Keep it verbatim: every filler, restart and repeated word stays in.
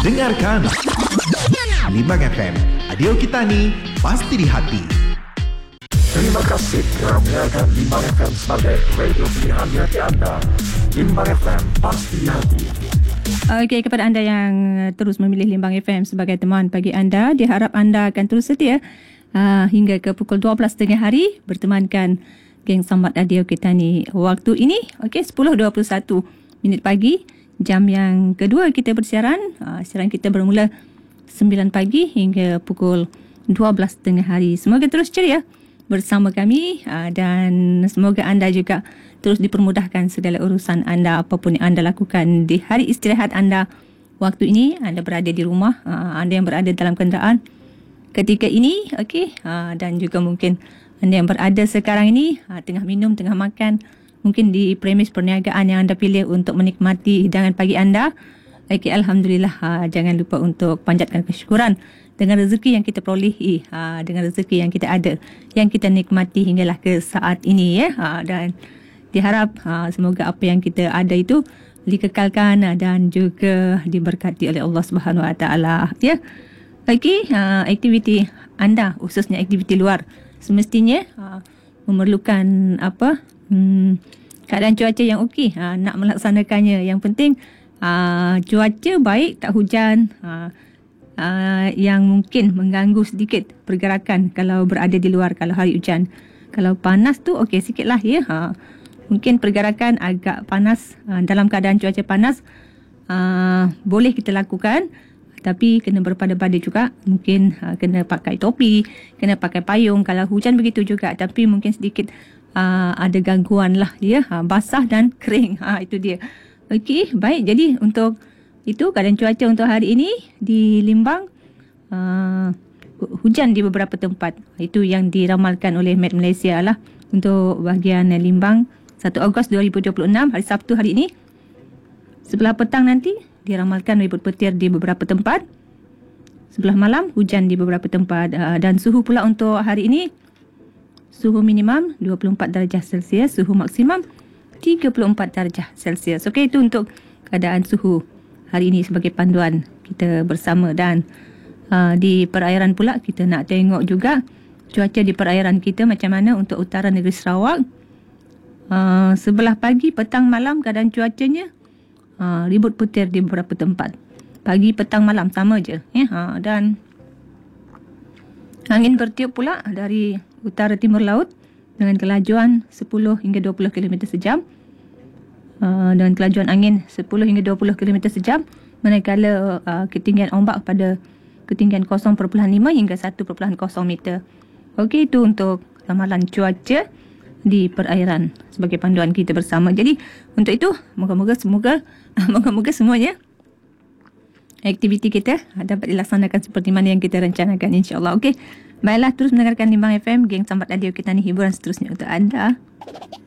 Dengarkan Limbang F M, radio kita ni pasti di hati. Terima kasih kerana mendengarkan Limbang F M sebagai radio pilihan di hati anda. Limbang F M pasti di hati. Okey, kepada anda yang terus memilih Limbang F M sebagai teman pagi anda, diharap anda akan terus setia uh, hingga ke pukul dua belas tengah hari bertemankan geng Sambat Radio kita ni. Waktu ini, okey, sepuluh dua puluh satu minit pagi. Jam yang kedua kita bersiaran. Uh, siaran kita bermula sembilan pagi hingga pukul dua belas tengah hari. Semoga terus ceria bersama kami uh, dan semoga anda juga terus dipermudahkan segala urusan anda, apapun yang anda lakukan di hari istirahat anda. Waktu ini anda berada di rumah, uh, anda yang berada dalam kenderaan ketika ini, okey, uh, dan juga mungkin anda yang berada sekarang ini uh, tengah minum, tengah makan, mungkin di premis perniagaan yang anda pilih untuk menikmati hidangan pagi anda. Okey, Alhamdulillah, uh, jangan lupa untuk panjatkan kesyukuran dengan rezeki yang kita perolehi, uh, dengan rezeki yang kita ada, yang kita nikmati hinggalah ke saat ini, ya. Uh, dan diharap uh, semoga apa yang kita ada itu dikekalkan uh, dan juga diberkati oleh Allah Subhanahu Wa Taala, ya. Okey, uh, aktiviti anda, khususnya aktiviti luar, semestinya uh, memerlukan apa? Hmm, keadaan cuaca yang okey, uh, nak melaksanakannya. Yang penting uh, cuaca baik, tak hujan, uh, uh, yang mungkin mengganggu sedikit pergerakan kalau berada di luar kalau hari hujan. Kalau panas tu okey sikitlah, ya. Uh, mungkin pergerakan agak panas, uh, dalam keadaan cuaca panas uh, boleh kita lakukan, tapi kena berpada-pada juga. Mungkin uh, kena pakai topi, kena pakai payung. Kalau hujan begitu juga, tapi mungkin sedikit uh, ada gangguan lah, ya. Uh, basah dan kering, uh, itu dia. Okey, baik. Jadi untuk itu keadaan cuaca untuk hari ini di Limbang, uh, hujan di beberapa tempat. Itu yang diramalkan oleh Met Malaysia lah untuk bahagian Limbang. satu Ogos dua ribu dua puluh enam, hari Sabtu hari ini. Sebelah petang nanti diramalkan ribut petir di beberapa tempat. Sebelah malam hujan di beberapa tempat. Uh, dan suhu pula untuk hari ini, suhu minimum dua puluh empat darjah Celsius, suhu maksimum tiga puluh empat darjah Celsius. Okey, itu untuk keadaan suhu hari ini sebagai panduan kita bersama. Dan uh, di perairan pula kita nak tengok juga cuaca di perairan kita macam mana untuk utara negeri Sarawak. Uh, sebelah pagi, petang, malam keadaan cuacanya uh, ribut petir di beberapa tempat. Pagi, petang, malam sama je, ya. Uh, dan angin bertiup pula dari utara timur laut dengan kelajuan sepuluh hingga dua puluh kilometer sejam. Uh, dan kelajuan angin sepuluh hingga dua puluh kilometer sejam, manakala uh, ketinggian ombak pada ketinggian kosong perpuluhan lima hingga satu perpuluhan kosong meter. Okey, itu untuk ramalan cuaca di perairan sebagai panduan kita bersama. Jadi untuk itu moga-moga semoga moga-moga semuanya aktiviti kita dapat dilaksanakan seperti mana yang kita rencanakan, insya-Allah. Okey. Baiklah, terus mendengarkan Limbang F M, geng Sambat Radio kita ni, hiburan seterusnya untuk anda.